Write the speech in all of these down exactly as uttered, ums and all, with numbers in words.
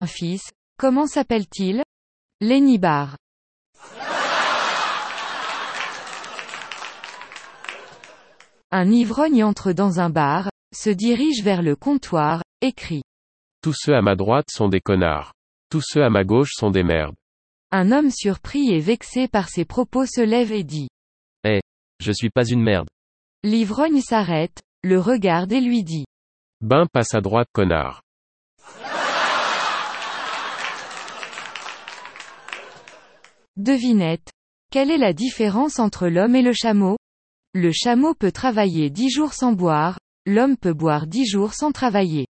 Un fils, comment s'appelle-t-il? Lenny Bar. Un ivrogne entre dans un bar, se dirige vers le comptoir, et crie. Tous ceux à ma droite sont des connards. Tous ceux à ma gauche sont des merdes. Un homme surpris et vexé par ses propos se lève et dit. Eh, je suis pas une merde. L'ivrogne s'arrête, le regarde et lui dit. Ben passe à droite connard. Devinette. Quelle est la différence entre l'homme et le chameau? Le chameau peut travailler dix jours sans boire, l'homme peut boire dix jours sans travailler.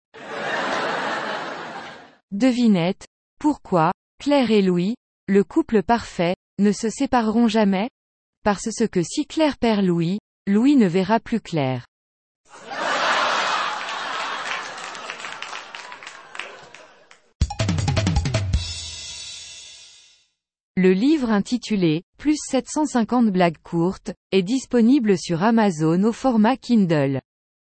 Devinette. Pourquoi, Claire et Louis, le couple parfait, ne se sépareront jamais? Parce que si Claire perd Louis, Louis ne verra plus Claire. Le livre intitulé « Plus sept cent cinquante blagues courtes » est disponible sur Amazon au format Kindle.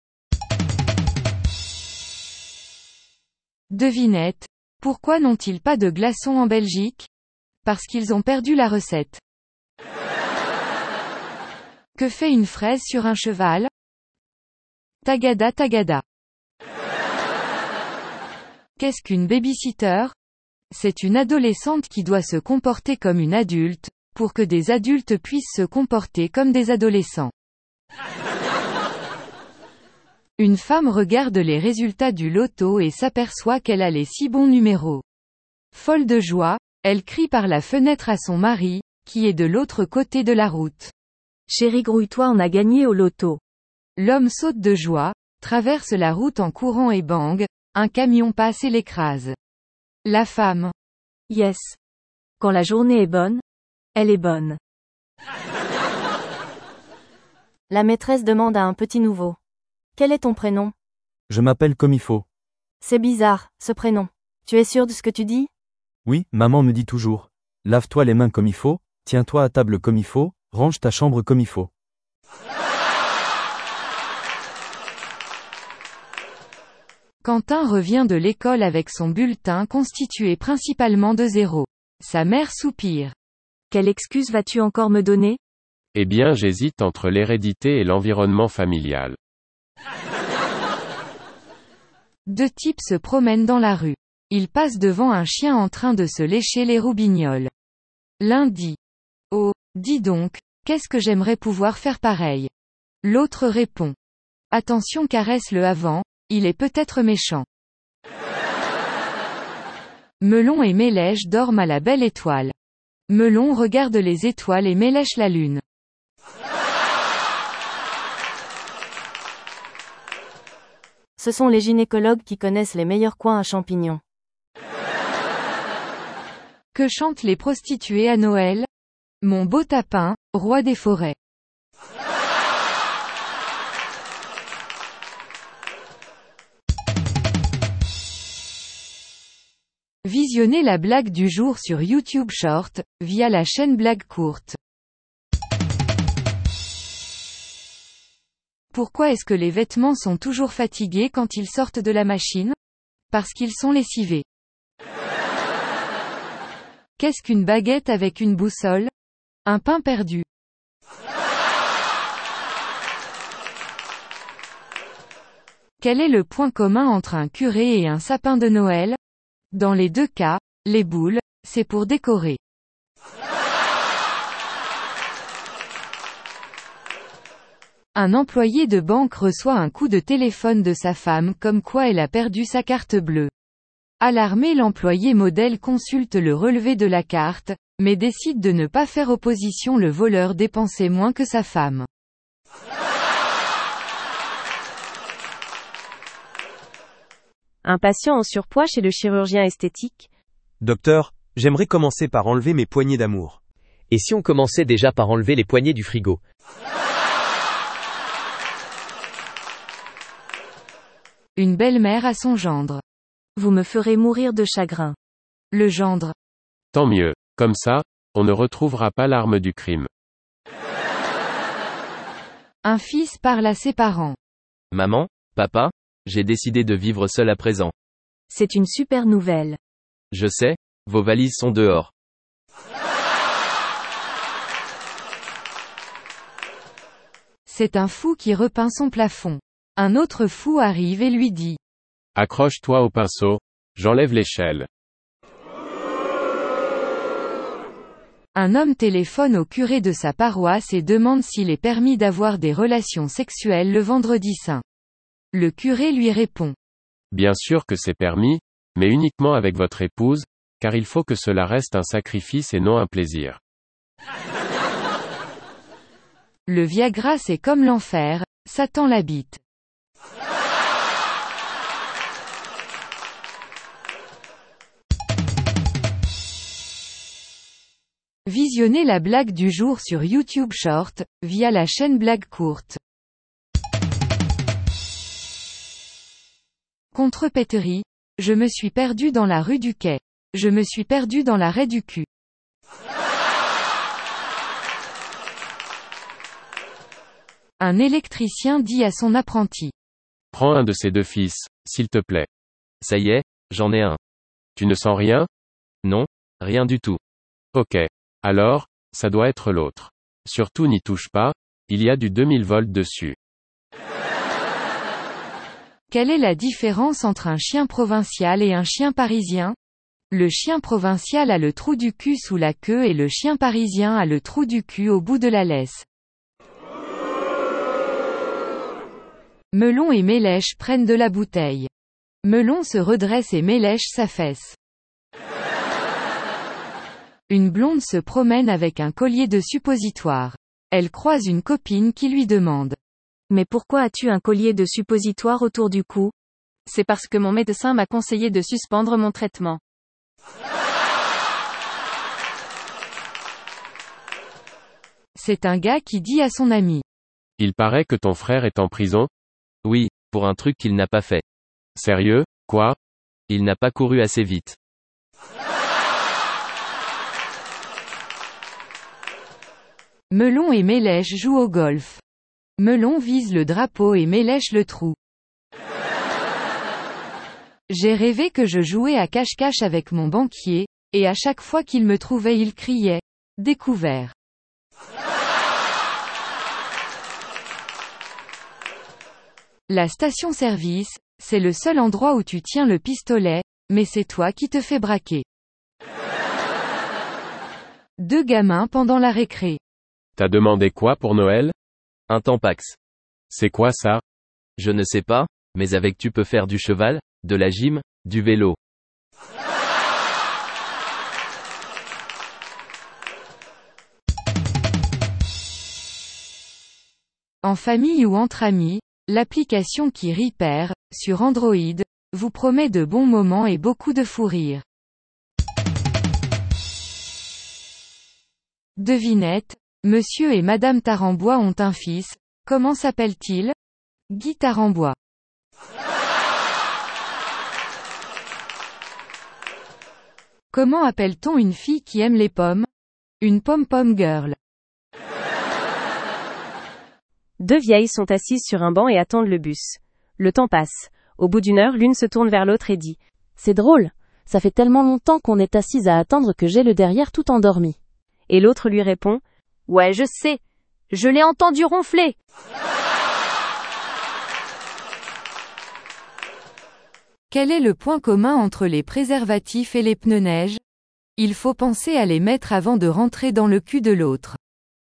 Devinette. Pourquoi n'ont-ils pas de glaçons en Belgique? Parce qu'ils ont perdu la recette. Que fait une fraise sur un cheval? Tagada tagada. Qu'est-ce qu'une babysitter? C'est une adolescente qui doit se comporter comme une adulte, pour que des adultes puissent se comporter comme des adolescents. Une femme regarde les résultats du loto et s'aperçoit qu'elle a les six bons numéros. Folle de joie, elle crie par la fenêtre à son mari, qui est de l'autre côté de la route. Chérie, grouille-toi, on a gagné au loto. L'homme saute de joie, traverse la route en courant et bang, un camion passe et l'écrase. La femme. Yes. Quand la journée est bonne, elle est bonne. La maîtresse demande à un petit nouveau. Quel est ton prénom? Je m'appelle comme il faut. C'est bizarre, ce prénom. Tu es sûr de ce que tu dis? Oui, maman me dit toujours. Lave-toi les mains comme il faut, tiens-toi à table comme il faut, range ta chambre comme il faut. Quentin revient de l'école avec son bulletin constitué principalement de zéros. Sa mère soupire. Quelle excuse vas-tu encore me donner? Eh bien j'hésite entre l'hérédité et l'environnement familial. Deux types se promènent dans la rue. Ils passent devant un chien en train de se lécher les roubignoles. L'un dit. Oh, dis donc, qu'est-ce que j'aimerais pouvoir faire pareil? L'autre répond. Attention, caresse-le avant, il est peut-être méchant. Melon et Mélèche dorment à la belle étoile. Melon regarde les étoiles et Mélèche la lune. Ce sont les gynécologues qui connaissent les meilleurs coins à champignons. Que chantent les prostituées à Noël? Mon beau tapin, roi des forêts. Visionnez la blague du jour sur YouTube Short, via la chaîne Blague Courte. Pourquoi est-ce que les vêtements sont toujours fatigués quand ils sortent de la machine? Parce qu'ils sont lessivés. Qu'est-ce qu'une baguette avec une boussole? Un pain perdu. Quel est le point commun entre un curé et un sapin de Noël? Dans les deux cas, les boules, c'est pour décorer. Un employé de banque reçoit un coup de téléphone de sa femme comme quoi elle a perdu sa carte bleue. Alarmé, l'employé modèle consulte le relevé de la carte, mais décide de ne pas faire opposition. Le voleur dépensait moins que sa femme. Un patient en surpoids chez le chirurgien esthétique. Docteur, j'aimerais commencer par enlever mes poignées d'amour. Et si on commençait déjà par enlever les poignées du frigo? Une belle-mère à son gendre. Vous me ferez mourir de chagrin. Le gendre. Tant mieux. Comme ça, on ne retrouvera pas l'arme du crime. Un fils parle à ses parents. Maman, papa, j'ai décidé de vivre seul à présent. C'est une super nouvelle. Je sais, vos valises sont dehors. C'est un fou qui repeint son plafond. Un autre fou arrive et lui dit. Accroche-toi au pinceau, j'enlève l'échelle. Un homme téléphone au curé de sa paroisse et demande s'il est permis d'avoir des relations sexuelles le vendredi saint. Le curé lui répond. Bien sûr que c'est permis, mais uniquement avec votre épouse, car il faut que cela reste un sacrifice et non un plaisir. Le Viagra c'est comme l'enfer, Satan l'habite. Visionnez la blague du jour sur YouTube Short, via la chaîne Blague Courte. Contrepéterie. Je me suis perdu dans la rue du Quai. Je me suis perdu dans l'arrêt du cul. Un électricien dit à son apprenti. Prends un de ces deux fils, s'il te plaît. Ça y est, j'en ai un. Tu ne sens rien? Non, rien du tout. Ok. Alors, ça doit être l'autre. Surtout n'y touche pas, il y a du deux mille volts dessus. Quelle est la différence entre un chien provincial et un chien parisien? Le chien provincial a le trou du cul sous la queue et le chien parisien a le trou du cul au bout de la laisse. Melon et Mélèche prennent de la bouteille. Melon se redresse et Mélèche s'affaisse. Une blonde se promène avec un collier de suppositoire. Elle croise une copine qui lui demande. Mais pourquoi as-tu un collier de suppositoire autour du cou? C'est parce que mon médecin m'a conseillé de suspendre mon traitement. C'est un gars qui dit à son ami. Il paraît que ton frère est en prison? Oui, pour un truc qu'il n'a pas fait. Sérieux, quoi? Il n'a pas couru assez vite. Melon et Mélèche jouent au golf. Melon vise le drapeau et Mélèche le trou. J'ai rêvé que je jouais à cache-cache avec mon banquier, et à chaque fois qu'il me trouvait il criait « Découvert ». La station-service, c'est le seul endroit où tu tiens le pistolet, mais c'est toi qui te fais braquer. Deux gamins pendant la récré. T'as demandé quoi pour Noël? Un Tampax. C'est quoi ça? Je ne sais pas, mais avec tu peux faire du cheval, de la gym, du vélo. En famille ou entre amis, l'application qui Repair, sur Android, vous promet de bons moments et beaucoup de fou rire. Devinette, Monsieur et Madame Tarambois ont un fils, comment s'appelle-t-il? Guy Tarambois. Comment appelle-t-on une fille qui aime les pommes? Une pom-pom girl. Deux vieilles sont assises sur un banc et attendent le bus. Le temps passe. Au bout d'une heure, l'une se tourne vers l'autre et dit. C'est drôle. Ça fait tellement longtemps qu'on est assise à attendre que j'ai le derrière tout endormi. Et l'autre lui répond. Ouais, je sais. Je l'ai entendu ronfler. Quel est le point commun entre les préservatifs et les pneus neige? Il faut penser à les mettre avant de rentrer dans le cul de l'autre.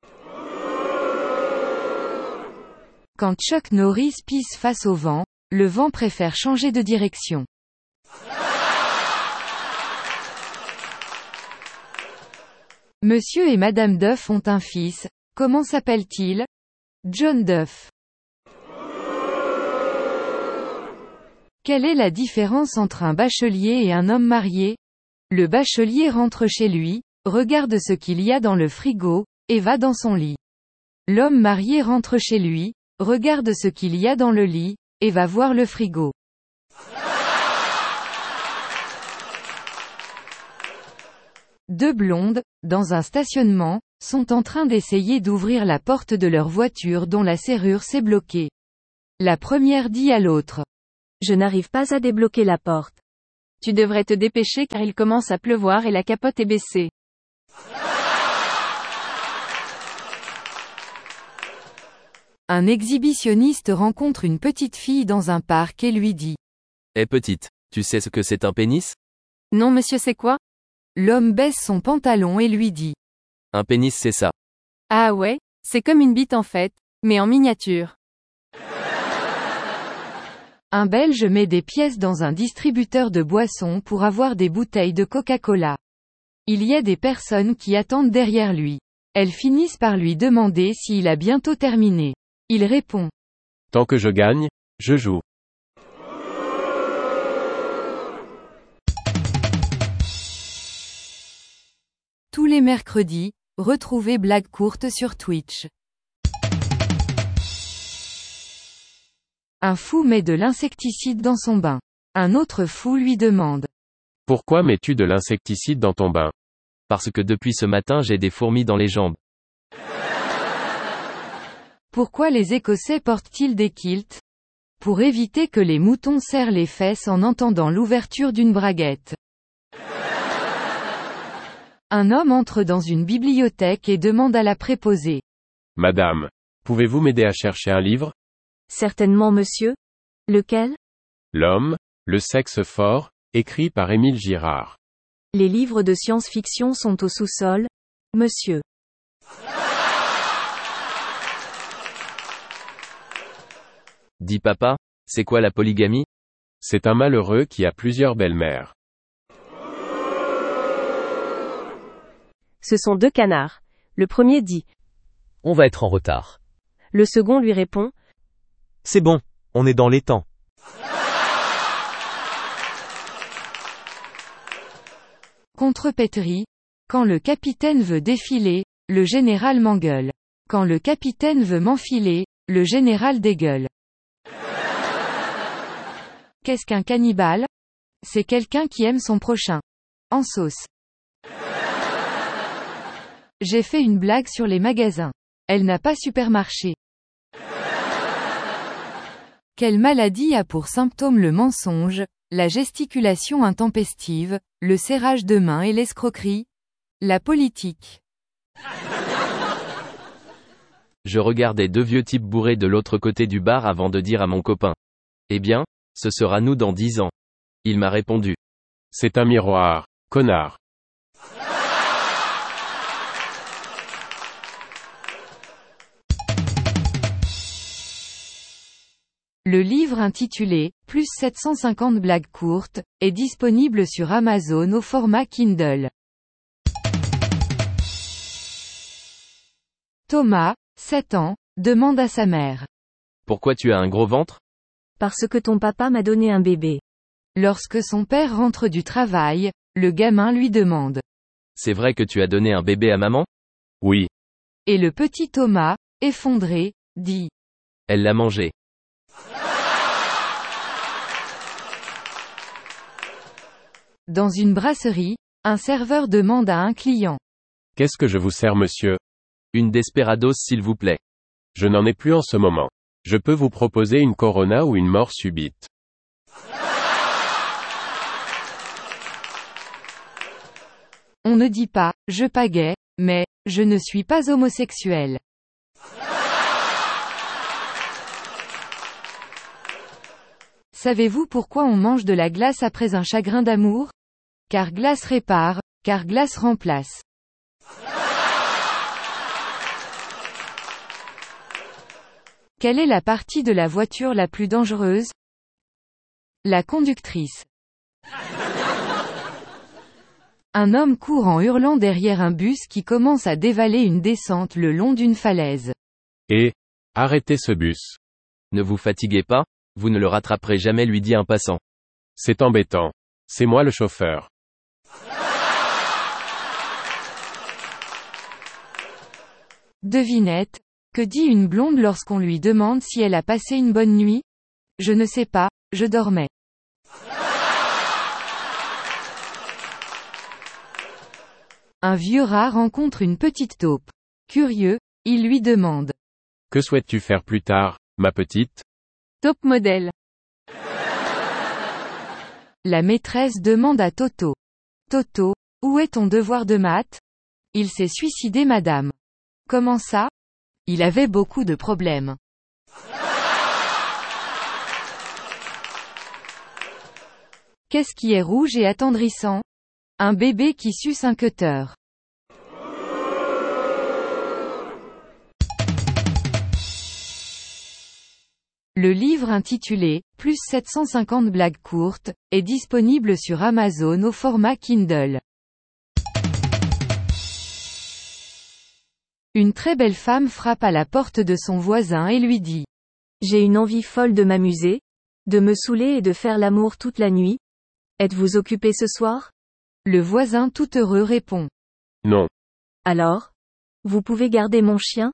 Quand Chuck Norris pisse face au vent, le vent préfère changer de direction. Monsieur et Madame Duff ont un fils, comment s'appelle-t-il? John Duff. Quelle est la différence entre un bachelier et un homme marié? Le bachelier rentre chez lui, regarde ce qu'il y a dans le frigo, et va dans son lit. L'homme marié rentre chez lui, regarde ce qu'il y a dans le lit, et va voir le frigo. Deux blondes, dans un stationnement, sont en train d'essayer d'ouvrir la porte de leur voiture dont la serrure s'est bloquée. La première dit à l'autre. Je n'arrive pas à débloquer la porte. Tu devrais te dépêcher car il commence à pleuvoir et la capote est baissée. Un exhibitionniste rencontre une petite fille dans un parc et lui dit. Eh petite, tu sais ce que c'est un pénis? Non monsieur, c'est quoi? L'homme baisse son pantalon et lui dit. Un pénis c'est ça. Ah ouais, c'est comme une bite en fait, mais en miniature. Un Belge met des pièces dans un distributeur de boissons pour avoir des bouteilles de Coca-Cola. Il y a des personnes qui attendent derrière lui. Elles finissent par lui demander s'il a bientôt terminé. Il répond. Tant que je gagne, je joue. Tous les mercredis, retrouvez Blagues courtes sur Twitch. Un fou met de l'insecticide dans son bain. Un autre fou lui demande. Pourquoi mets-tu de l'insecticide dans ton bain? Parce que depuis ce matin j'ai des fourmis dans les jambes. Pourquoi les Écossais portent-ils des kilts? Pour éviter que les moutons serrent les fesses en entendant l'ouverture d'une braguette. Un homme entre dans une bibliothèque et demande à la préposée. Madame, pouvez-vous m'aider à chercher un livre? Certainement monsieur. Lequel? L'homme, le sexe fort, écrit par Émile Girard. Les livres de science-fiction sont au sous-sol, monsieur. Dis papa, c'est quoi la polygamie? C'est un malheureux qui a plusieurs belles-mères. Ce sont deux canards. Le premier dit. On va être en retard. Le second lui répond. C'est bon, on est dans les temps. Contrepétrie. Quand le capitaine veut défiler, le général m'engueule. Quand le capitaine veut m'enfiler, le général dégueule. Qu'est-ce qu'un cannibale? C'est quelqu'un qui aime son prochain. En sauce. J'ai fait une blague sur les magasins. Elle n'a pas supermarché. Quelle maladie a pour symptôme le mensonge, la gesticulation intempestive, le serrage de main et l'escroquerie? La politique. Je regardais deux vieux types bourrés de l'autre côté du bar avant de dire à mon copain. Eh bien, ce sera nous dans dix ans. Il m'a répondu. C'est un miroir, connard. Le livre intitulé « Plus sept cent cinquante blagues courtes » est disponible sur Amazon au format Kindle. Thomas, sept ans, demande à sa mère. Pourquoi tu as un gros ventre? Parce que ton papa m'a donné un bébé. Lorsque son père rentre du travail, le gamin lui demande. C'est vrai que tu as donné un bébé à maman? Oui. Et le petit Thomas, effondré, dit. Elle l'a mangé. Dans une brasserie, un serveur demande à un client. Qu'est-ce que je vous sers monsieur? Une Desperados s'il vous plaît. Je n'en ai plus en ce moment. Je peux vous proposer une Corona ou une mort subite. On ne dit pas « je pagaie », mais « je ne suis pas homosexuel ». Savez-vous pourquoi on mange de la glace après un chagrin d'amour? Car glace répare, car glace remplace. Quelle est la partie de la voiture la plus dangereuse? La conductrice. Un homme court en hurlant derrière un bus qui commence à dévaler une descente le long d'une falaise. Et, arrêtez ce bus. Ne vous fatiguez pas, vous ne le rattraperez jamais, lui dit un passant. C'est embêtant. C'est moi le chauffeur. Devinette. Que dit une blonde lorsqu'on lui demande si elle a passé une bonne nuit? Je ne sais pas, je dormais. Un vieux rat rencontre une petite taupe. Curieux, il lui demande. Que souhaites-tu faire plus tard, ma petite? Top modèle. La maîtresse demande à Toto. Toto, où est ton devoir de maths? Il s'est suicidé madame. Comment ça? Il avait beaucoup de problèmes. Qu'est-ce qui est rouge et attendrissant? Un bébé qui suce un cutter. Le livre intitulé « Plus sept cent cinquante blagues courtes » est disponible sur Amazon au format Kindle. Une très belle femme frappe à la porte de son voisin et lui dit « J'ai une envie folle de m'amuser, de me saouler et de faire l'amour toute la nuit. Êtes-vous occupé ce soir ?» Le voisin tout heureux répond « Non. » Alors? Vous pouvez garder mon chien?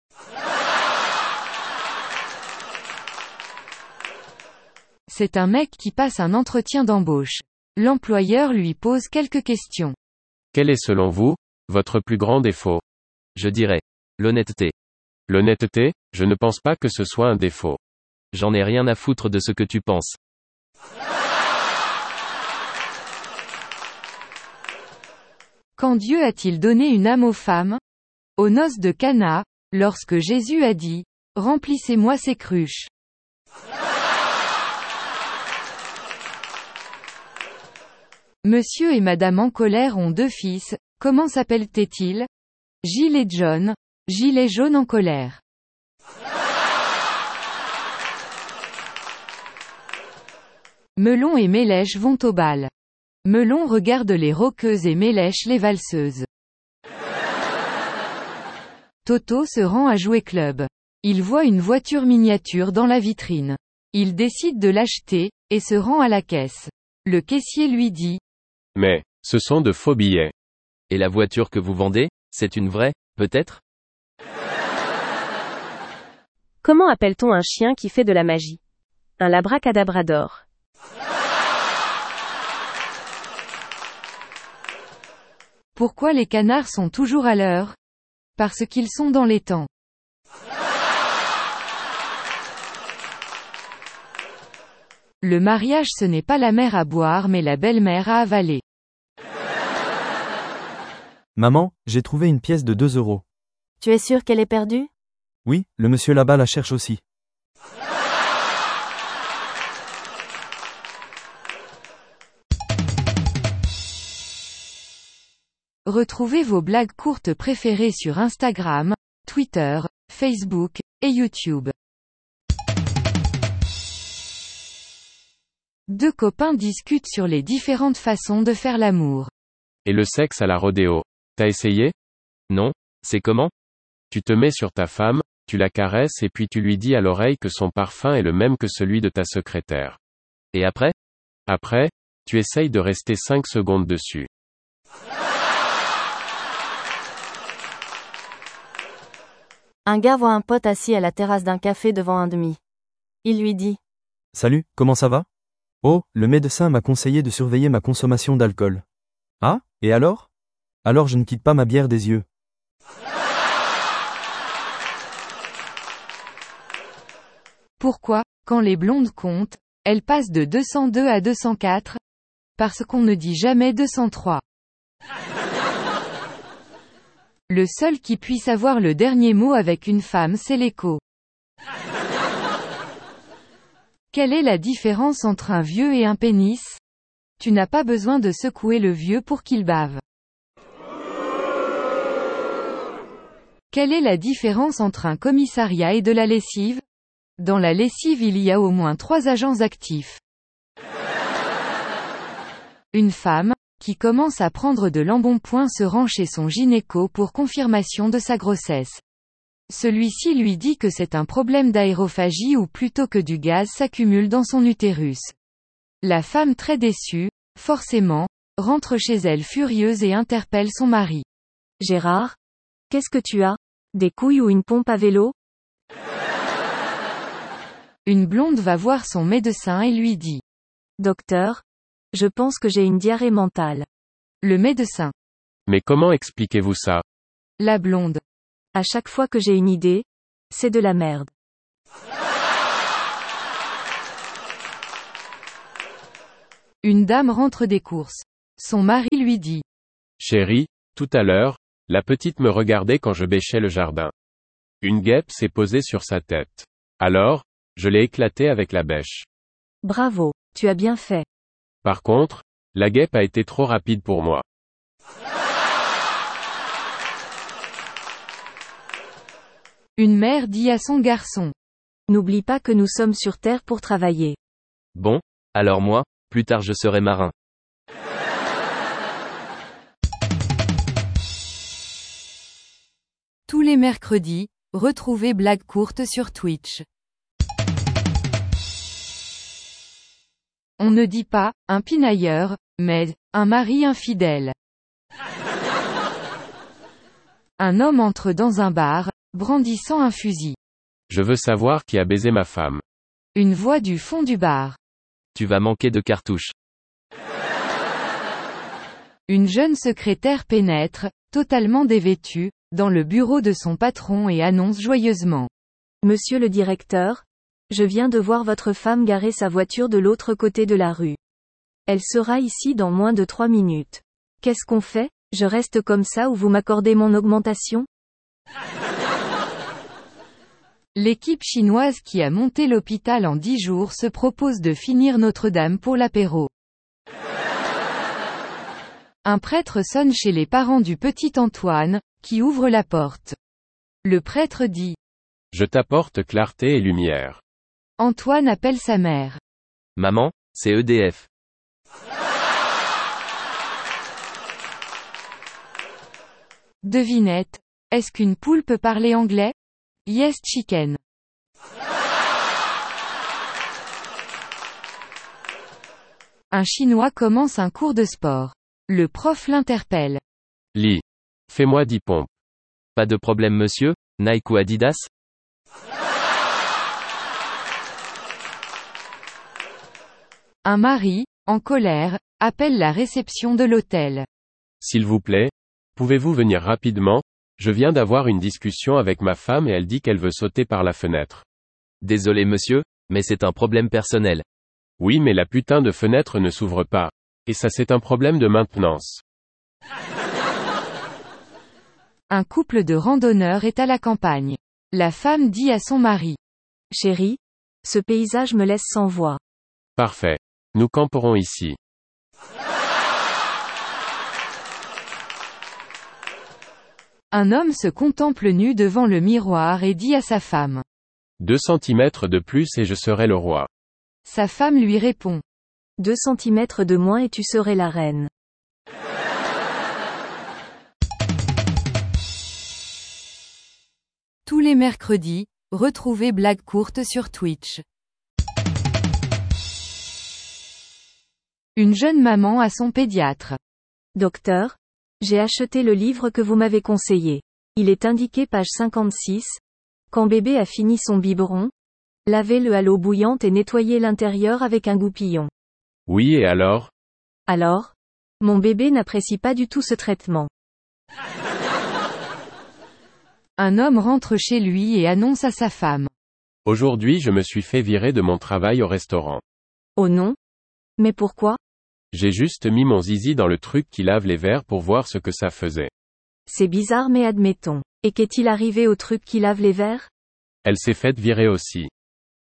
C'est un mec qui passe un entretien d'embauche. L'employeur lui pose quelques questions. Quel est selon vous, votre plus grand défaut? Je dirais. L'honnêteté. L'honnêteté, je ne pense pas que ce soit un défaut. J'en ai rien à foutre de ce que tu penses. Quand Dieu a-t-il donné une âme aux femmes? Aux noces de Cana, lorsque Jésus a dit, « Remplissez-moi ces cruches. » Monsieur et Madame en colère ont deux fils, comment s'appellent-ils? Gilles et John. Gilles est jaune en colère. Melon et Mélèche vont au bal. Melon regarde les rockeuses et Mélèche les valseuses. Toto se rend à Jouet Club. Il voit une voiture miniature dans la vitrine. Il décide de l'acheter, et se rend à la caisse. Le caissier lui dit « Mais, ce sont de faux billets. » Et la voiture que vous vendez, c'est une vraie, peut-être? Comment appelle-t-on un chien qui fait de la magie? Un labracadabrador. Pourquoi les canards sont toujours à l'heure? Parce qu'ils sont dans les temps. Le mariage ce n'est pas la mère à boire mais la belle-mère à avaler. Maman, j'ai trouvé une pièce de deux euros. Tu es sûr qu'elle est perdue? Oui, le monsieur là-bas la cherche aussi. Retrouvez vos blagues courtes préférées sur Instagram, Twitter, Facebook, et YouTube. Deux copains discutent sur les différentes façons de faire l'amour. Et le sexe à la rodéo. T'as essayé? Non, c'est comment? Tu te mets sur ta femme, tu la caresses et puis tu lui dis à l'oreille que son parfum est le même que celui de ta secrétaire. Et après? Après, tu essayes de rester cinq secondes dessus. Un gars voit un pote assis à la terrasse d'un café devant un demi. Il lui dit « Salut, comment ça va? Oh, le médecin m'a conseillé de surveiller ma consommation d'alcool. Ah, et alors? Alors je ne quitte pas ma bière des yeux. » Pourquoi, quand les blondes comptent, elles passent de deux cent deux à deux cent quatre? Parce qu'on ne dit jamais deux cent trois. Le seul qui puisse avoir le dernier mot avec une femme c'est l'écho. Quelle est la différence entre un vieux et un pénis? Tu n'as pas besoin de secouer le vieux pour qu'il bave. Quelle est la différence entre un commissariat et de la lessive? Dans la lessive il y a au moins trois agents actifs. Une femme, qui commence à prendre de l'embonpoint se rend chez son gynéco pour confirmation de sa grossesse. Celui-ci lui dit que c'est un problème d'aérophagie ou plutôt que du gaz s'accumule dans son utérus. La femme très déçue, forcément, rentre chez elle furieuse et interpelle son mari. Gérard? Qu'est-ce que tu as? Des couilles ou une pompe à vélo? Une blonde va voir son médecin et lui dit. Docteur? Je pense que j'ai une diarrhée mentale. Le médecin. Mais comment expliquez-vous ça? La blonde. À chaque fois que j'ai une idée, c'est de la merde. Une dame rentre des courses. Son mari lui dit. Chérie, tout à l'heure, la petite me regardait quand je bêchais le jardin. Une guêpe s'est posée sur sa tête. Alors, je l'ai éclatée avec la bêche. Bravo, tu as bien fait. Par contre, la guêpe a été trop rapide pour moi. Une mère dit à son garçon. N'oublie pas que nous sommes sur Terre pour travailler. Bon, alors moi, plus tard je serai marin. Tous les mercredis, retrouvez Blague courte sur Twitch. On ne dit pas, un pinailleur, mais, un mari infidèle. Un homme entre dans un bar, brandissant un fusil. Je veux savoir qui a baisé ma femme. Une voix du fond du bar. Tu vas manquer de cartouches. Une jeune secrétaire pénètre, totalement dévêtue, dans le bureau de son patron et annonce joyeusement. Monsieur le directeur, je viens de voir votre femme garer sa voiture de l'autre côté de la rue. Elle sera ici dans moins de trois minutes. Qu'est-ce qu'on fait? Je reste comme ça ou vous m'accordez mon augmentation? L'équipe chinoise qui a monté l'hôpital en dix jours se propose de finir Notre-Dame pour l'apéro. Un prêtre sonne chez les parents du petit Antoine, qui ouvre la porte. Le prêtre dit. Je t'apporte clarté et lumière. Antoine appelle sa mère. Maman, c'est E D F. Devinette. Est-ce qu'une poule peut parler anglais? Yes chicken. Un Chinois commence un cours de sport. Le prof l'interpelle. Lee. Fais-moi dix pompes. Pas de problème monsieur, Nike ou Adidas? Un mari, en colère, appelle la réception de l'hôtel. S'il vous plaît, pouvez-vous venir rapidement? Je viens d'avoir une discussion avec ma femme et elle dit qu'elle veut sauter par la fenêtre. Désolé monsieur, mais c'est un problème personnel. Oui mais la putain de fenêtre ne s'ouvre pas. Et ça c'est un problème de maintenance. Un couple de randonneurs est à la campagne. La femme dit à son mari. Chérie, ce paysage me laisse sans voix. Parfait. Nous camperons ici. Un homme se contemple nu devant le miroir et dit à sa femme. Deux centimètres de plus et je serai le roi. Sa femme lui répond. Deux centimètres de moins et tu serais la reine. Tous les mercredis, retrouvez Blague courte sur Twitch. Une jeune maman à son pédiatre. Docteur, j'ai acheté le livre que vous m'avez conseillé. Il est indiqué page cinquante-six. Quand bébé a fini son biberon, lavez-le à l'eau bouillante et nettoyez l'intérieur avec un goupillon. Oui et alors? Alors? Mon bébé n'apprécie pas du tout ce traitement. Un homme rentre chez lui et annonce à sa femme. Aujourd'hui je me suis fait virer de mon travail au restaurant. Oh non? Mais pourquoi? J'ai juste mis mon zizi dans le truc qui lave les verres pour voir ce que ça faisait. C'est bizarre mais admettons. Et qu'est-il arrivé au truc qui lave les verres? Elle s'est faite virer aussi.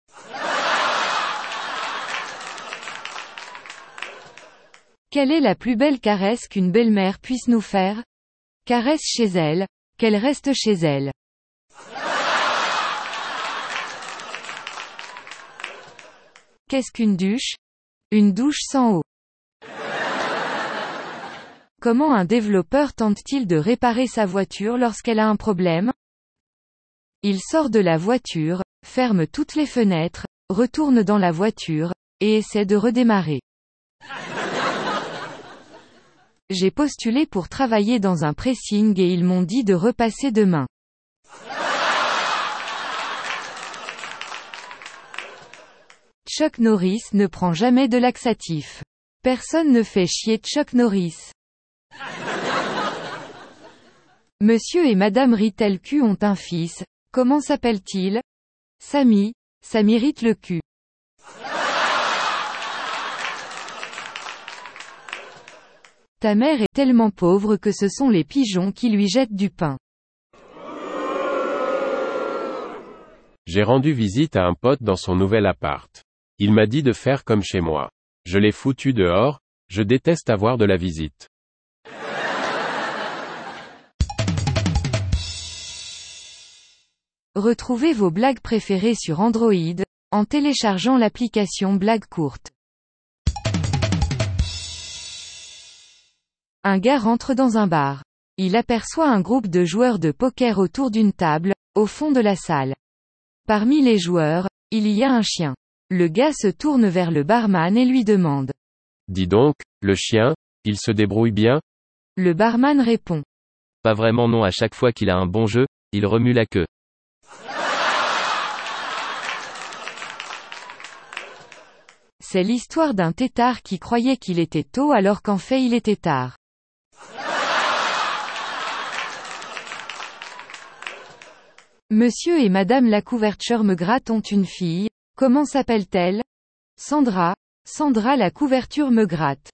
Quelle est la plus belle caresse qu'une belle-mère puisse nous faire? Caresse chez elle, qu'elle reste chez elle. Qu'est-ce qu'une douche? Une douche sans eau. Comment un développeur tente-t-il de réparer sa voiture lorsqu'elle a un problème? Il sort de la voiture, ferme toutes les fenêtres, retourne dans la voiture, et essaie de redémarrer. J'ai postulé pour travailler dans un pressing et ils m'ont dit de repasser demain. Chuck Norris ne prend jamais de laxatif. Personne ne fait chier Chuck Norris. Monsieur et Madame Ritel Q ont un fils, comment s'appelle-t-il? Sammy, ça m'irrite le cul. Ta mère est tellement pauvre que ce sont les pigeons qui lui jettent du pain. J'ai rendu visite à un pote dans son nouvel appart. Il m'a dit de faire comme chez moi. Je l'ai foutu dehors, je déteste avoir de la visite. Retrouvez vos blagues préférées sur Android, en téléchargeant l'application Blagues courtes. Un gars rentre dans un bar. Il aperçoit un groupe de joueurs de poker autour d'une table, au fond de la salle. Parmi les joueurs, il y a un chien. Le gars se tourne vers le barman et lui demande. Dis donc, le chien, il se débrouille bien? Le barman répond. Pas vraiment non, à chaque fois qu'il a un bon jeu, il remue la queue. C'est l'histoire d'un têtard qui croyait qu'il était tôt alors qu'en fait il était tard. Monsieur et Madame la couverture me gratte ont une fille, comment s'appelle-t-elle? Sandra, Sandra la couverture me gratte.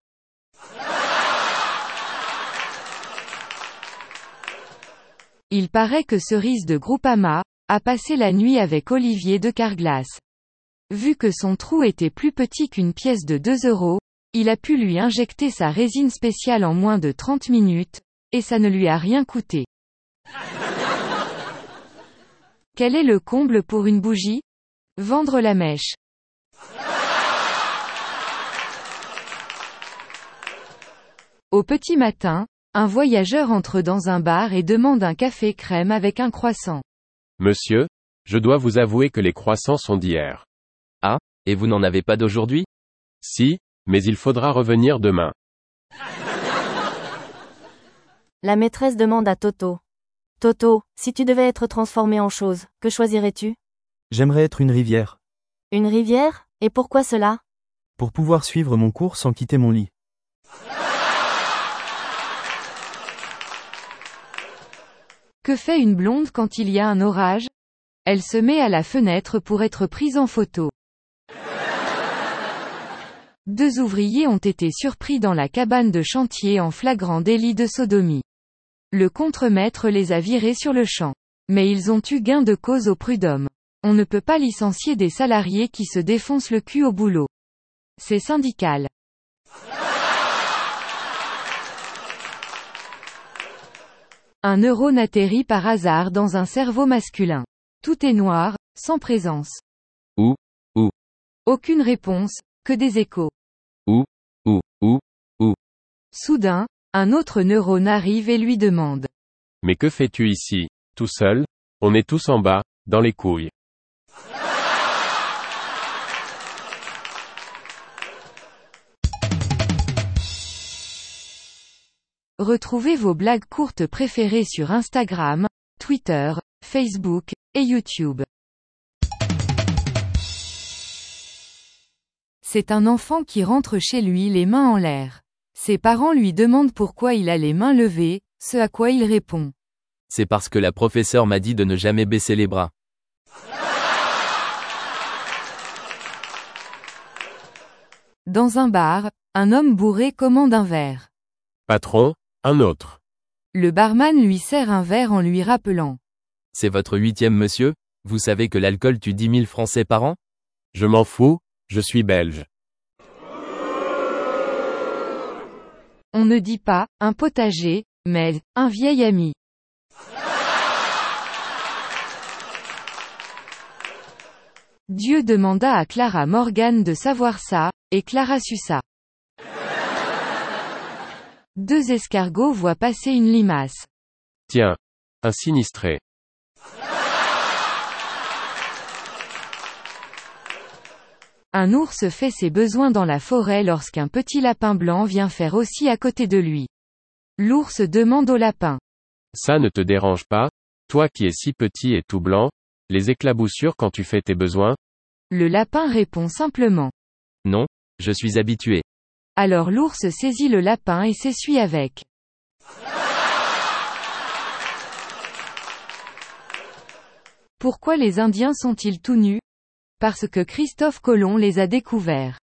Il paraît que Cerise de Groupama a passé la nuit avec Olivier de Carglass. Vu que son trou était plus petit qu'une pièce de deux euros, il a pu lui injecter sa résine spéciale en moins de trente minutes, et ça ne lui a rien coûté. Quel est le comble pour une bougie? Vendre la mèche. Au petit matin, un voyageur entre dans un bar et demande un café crème avec un croissant. Monsieur, je dois vous avouer que les croissants sont d'hier. Ah, et vous n'en avez pas d'aujourd'hui? Si, mais il faudra revenir demain. La maîtresse demande à Toto. Toto, si tu devais être transformé en chose, que choisirais-tu? J'aimerais être une rivière. Une rivière? Et pourquoi cela? Pour pouvoir suivre mon cours sans quitter mon lit. Que fait une blonde quand il y a un orage? Elle se met à la fenêtre pour être prise en photo. Deux ouvriers ont été surpris dans la cabane de chantier en flagrant délit de sodomie. Le contremaître les a virés sur le champ. Mais ils ont eu gain de cause au prud'homme. On ne peut pas licencier des salariés qui se défoncent le cul au boulot. C'est syndical. Un neurone atterrit par hasard dans un cerveau masculin. Tout est noir, sans présence. Où? Où? Aucune réponse, que des échos. Où? Où? Où? Où? Soudain, un autre neurone arrive et lui demande. Mais que fais-tu ici, tout seul? On est tous en bas, dans les couilles. Retrouvez vos blagues courtes préférées sur Instagram, Twitter, Facebook, et YouTube. C'est un enfant qui rentre chez lui les mains en l'air. Ses parents lui demandent pourquoi il a les mains levées, ce à quoi il répond. C'est parce que la professeure m'a dit de ne jamais baisser les bras. Dans un bar, un homme bourré commande un verre. Patron, un autre. Le barman lui sert un verre en lui rappelant. C'est votre huitième monsieur? Vous savez que l'alcool tue dix mille Français par an? Je m'en fous, je suis belge. On ne dit pas, un potager, mais, un vieil ami. Dieu demanda à Clara Morgan de savoir ça, et Clara sut ça. Deux escargots voient passer une limace. Tiens, un sinistré. Un ours fait ses besoins dans la forêt lorsqu'un petit lapin blanc vient faire aussi à côté de lui. L'ours demande au lapin. Ça ne te dérange pas, toi qui es si petit et tout blanc, les éclaboussures quand tu fais tes besoins? Le lapin répond simplement. Non, je suis habitué. Alors l'ours saisit le lapin et s'essuie avec. Pourquoi les Indiens sont-ils tout nus? Parce que Christophe Colomb les a découverts.